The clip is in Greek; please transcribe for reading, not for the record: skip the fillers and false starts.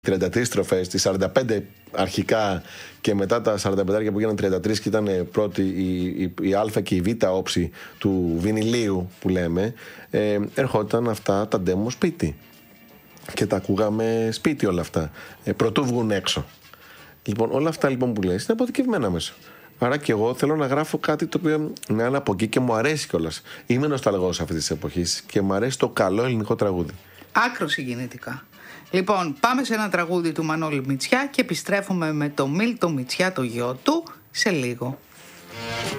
33 στροφές, τις 45 αρχικά και μετά τα 45 που γίνανε 33 και ήταν πρώτη η Α και η Β όψη του βινιλίου που λέμε, ερχόταν αυτά τα demo σπίτι και τα ακούγαμε σπίτι όλα αυτά, πρωτού βγουν έξω. Λοιπόν, όλα αυτά λοιπόν που λες είναι αποθηκευμένα μέσα. Άρα και εγώ θέλω να γράφω κάτι το οποίο να είναι από εκεί και μου αρέσει κιόλας. Είμαι νοσταλγός αυτής της εποχής και μου αρέσει το καλό ελληνικό τραγούδι. Άκρο συγκινητικά. Λοιπόν, πάμε σε ένα τραγούδι του Μανώλη Μητσιά και επιστρέφουμε με το Μίλτο Μητσιά, το γιο του, σε λίγο.